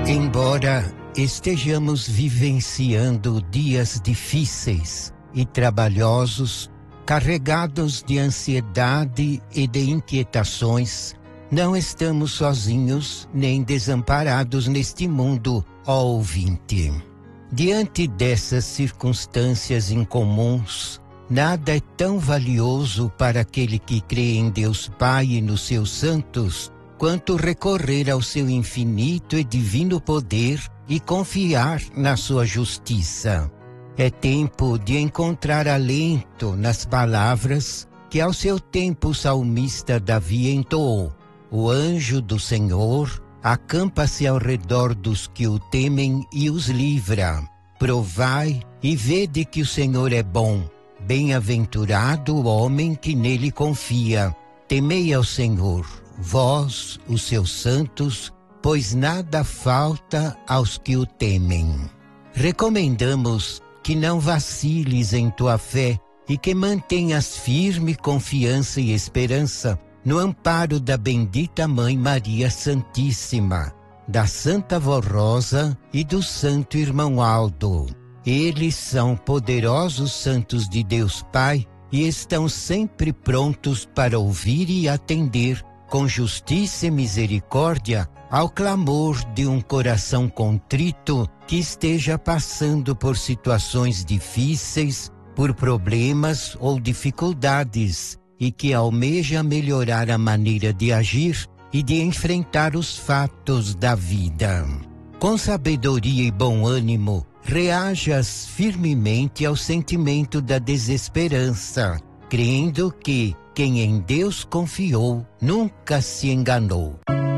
Embora estejamos vivenciando dias difíceis e trabalhosos, carregados de ansiedade e de inquietações, não estamos sozinhos nem desamparados neste mundo, ó ouvinte. Diante dessas circunstâncias incomuns, nada é tão valioso para aquele que crê em Deus Pai e nos seus santos, quanto recorrer ao seu infinito e divino poder e confiar na sua justiça. É tempo de encontrar alento nas palavras que ao seu tempo o salmista Davi entoou. O anjo do Senhor acampa-se ao redor dos que o temem e os livra. Provai e vede que o Senhor é bom. Bem-aventurado o homem que nele confia. Temei ao Senhor, vós, os seus santos, pois nada falta aos que o temem. Recomendamos que não vaciles em tua fé e que mantenhas firme confiança e esperança no amparo da bendita Mãe Maria Santíssima, da Santa Vó Rosa e do Santo Irmão Aldo. Eles são poderosos santos de Deus Pai e estão sempre prontos para ouvir e atender com justiça e misericórdia ao clamor de um coração contrito que esteja passando por situações difíceis, por problemas ou dificuldades e que almeja melhorar a maneira de agir e de enfrentar os fatos da vida. Com sabedoria e bom ânimo, reajas firmemente ao sentimento da desesperança, crendo que quem em Deus confiou nunca se enganou.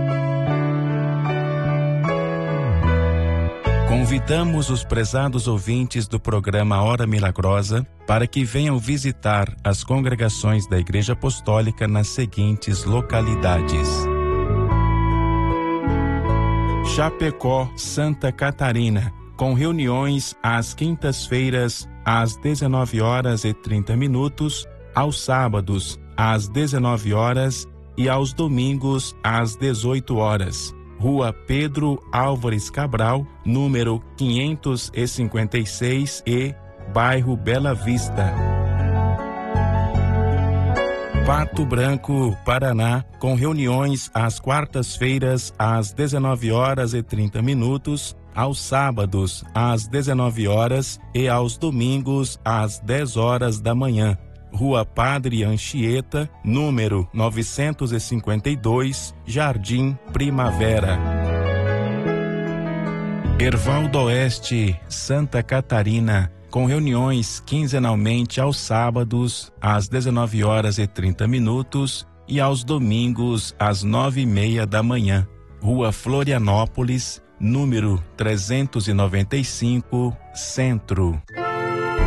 Convidamos os prezados ouvintes do programa Hora Milagrosa para que venham visitar as congregações da Igreja Apostólica nas seguintes localidades: Chapecó, Santa Catarina, com reuniões às quintas-feiras às 19h30, aos sábados às 19h e aos domingos às 18h. Rua Pedro Álvares Cabral, número 556 e bairro Bela Vista. Pato Branco, Paraná, com reuniões às quartas-feiras às 19h30, aos sábados às 19h e aos domingos às 10h da manhã. Rua Padre Anchieta, número 952, Jardim Primavera. Hervaldo Oeste, Santa Catarina, com reuniões quinzenalmente aos sábados às 19h30 e aos domingos às 9h30 da manhã. Rua Florianópolis, número 395, Centro.